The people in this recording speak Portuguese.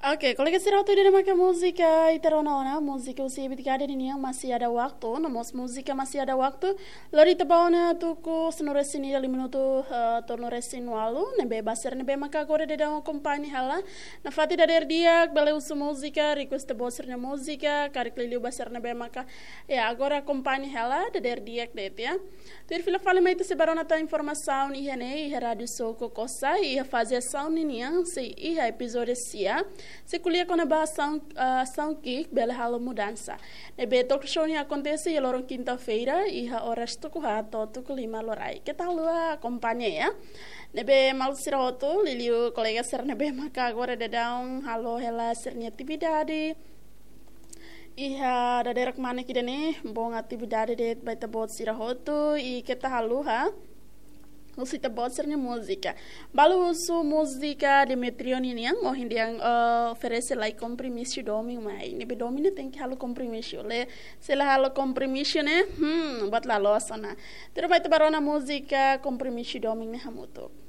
Oke, kalau kita serau tu dia makan musika iterona musika usia bitikada ini masih ada waktu, namos musika masih ada waktu. Lori tabawana tu ku senoresin ini 5 minuto tonoresin walu, nebe basar nebe maka agora de dar uma companhia hala. Na fati da dia bale usu musika, request bossernya musika, karik liliu basar nebe maka. Ya, agora companhia hala da dia det ya. Ter fila fala mais se barona ta informação e rene e rádio soco coça e fazer ação ninha se e episódio sia. Se kuliah com a ação que bela hala mudança. Nebe talk show ni acontece e lorong quinta-feira e a horas tu kuha to ku 5 lorai. Que tal a companhia ya? Nebe mal sirato liliu colega ser nebe maka agora de down halo hela sernya atividade. Iha da derek mana kita ni bong atividade de baita bot sirahoto e que tá haluha usita bot sernya música balu usu música de metrioni niang oh hindiang oferece like compromisso domingo mai ni be domine tem que halu compromisso le se la halu compromisso ne bat la losa na ter baita barona música compromisso domingo ne hamuto